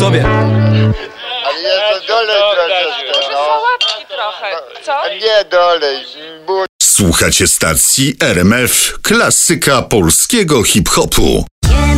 sobie. Ale jeszcze dolej troszeczkę, no. Sałatki trochę, co? Nie dolej, bo... Słuchacie stacji RMF, klasyka polskiego hip-hopu.